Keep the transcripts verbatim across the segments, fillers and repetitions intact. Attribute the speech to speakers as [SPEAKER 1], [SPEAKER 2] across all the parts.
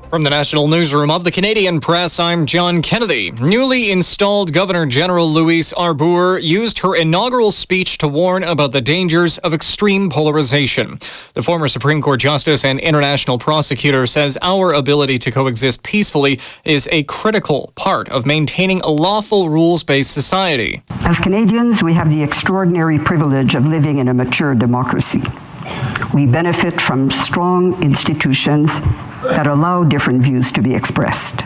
[SPEAKER 1] From the National Newsroom of the Canadian Press, I'm John Kennedy. Newly installed Governor General Louise Arbour used her inaugural speech to warn about the dangers of extreme polarization. The former Supreme Court Justice and international prosecutor says our ability to coexist peacefully is a critical part of maintaining a lawful rules-based society.
[SPEAKER 2] As Canadians, we have the extraordinary privilege of living in a mature democracy. We benefit from strong institutions that allow different views to be expressed.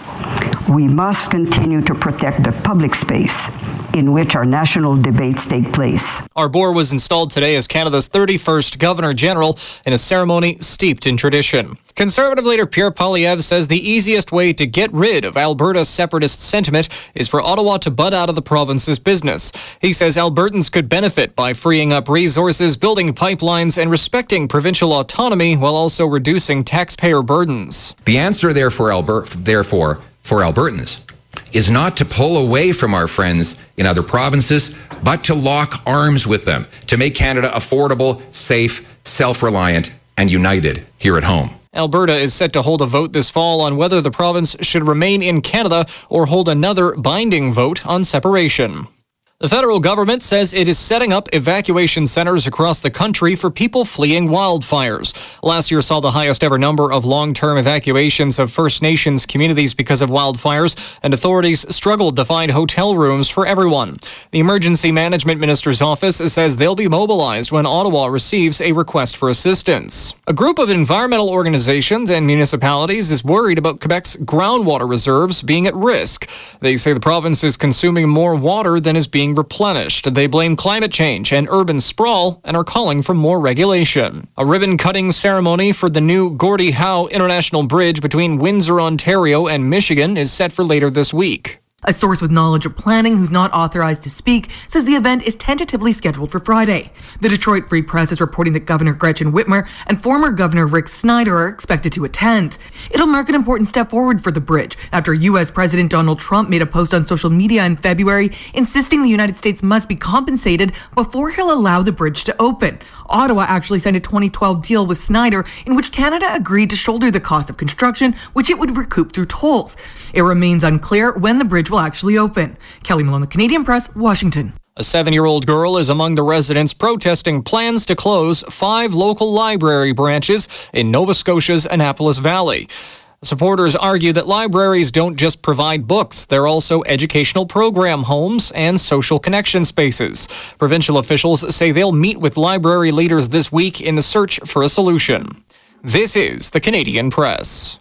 [SPEAKER 2] We must continue to protect the public space in which our national debates take place.
[SPEAKER 1] Arbour was installed today as Canada's thirty-first Governor General in a ceremony steeped in tradition. Conservative leader Pierre Poilievre says the easiest way to get rid of Alberta's separatist sentiment is for Ottawa to butt out of the province's business. He says Albertans could benefit by freeing up resources, building pipelines, and respecting provincial autonomy while also reducing taxpayer burdens.
[SPEAKER 3] The answer there for Albert, therefore, for Albertans is not to pull away from our friends in other provinces, but to lock arms with them, to make Canada affordable, safe, self-reliant, and united here at home.
[SPEAKER 1] Alberta is set to hold a vote this fall on whether the province should remain in Canada or hold another binding vote on separation. The federal government says it is setting up evacuation centers across the country for people fleeing wildfires. Last year saw the highest ever number of long-term evacuations of First Nations communities because of wildfires, and authorities struggled to find hotel rooms for everyone. The Emergency Management Minister's office says they'll be mobilized when Ottawa receives a request for assistance. A group of environmental organizations and municipalities is worried about Quebec's groundwater reserves being at risk. They say the province is consuming more water than is being replenished. They blame climate change and urban sprawl and are calling for more regulation. A ribbon-cutting ceremony for the new Gordie Howe International Bridge between Windsor, Ontario and Michigan is set for later this week.
[SPEAKER 4] A source with knowledge of planning who's not authorized to speak says the event is tentatively scheduled for Friday. The Detroit Free Press is reporting that Governor Gretchen Whitmer and former Governor Rick Snyder are expected to attend. It'll mark an important step forward for the bridge after U S President Donald Trump made a post on social media in February insisting the United States must be compensated before he'll allow the bridge to open. Ottawa actually signed a twenty twelve deal with Snyder in which Canada agreed to shoulder the cost of construction, which it would recoup through tolls. It remains unclear when the bridge will actually open. Kelly Malone, The Canadian Press, Washington.
[SPEAKER 1] A seven-year-old girl is among the residents protesting plans to close five local library branches in Nova Scotia's Annapolis Valley. Supporters argue that libraries don't just provide books, they're also educational program homes and social connection spaces. Provincial officials say they'll meet with library leaders this week in the search for a solution. This is the Canadian Press.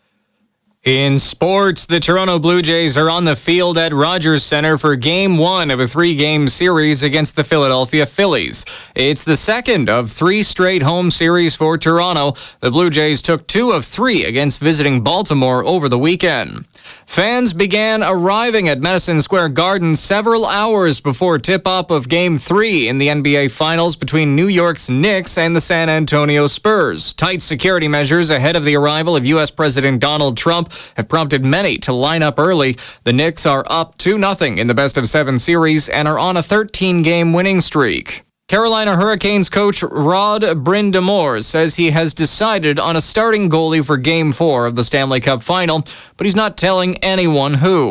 [SPEAKER 1] In sports, the Toronto Blue Jays are on the field at Rogers Centre for Game one of a three-game series against the Philadelphia Phillies. It's the second of three straight home series for Toronto. The Blue Jays took two of three against visiting Baltimore over the weekend. Fans began arriving at Madison Square Garden several hours before tip-off of Game three in the N B A Finals between New York's Knicks and the San Antonio Spurs. Tight security measures ahead of the arrival of U S President Donald Trump have prompted many to line up early. The Knicks are up two nothing in the best-of-seven series and are on a thirteen-game winning streak. Carolina Hurricanes coach Rod Brind'Amour says he has decided on a starting goalie for Game four of the Stanley Cup Final, but he's not telling anyone who.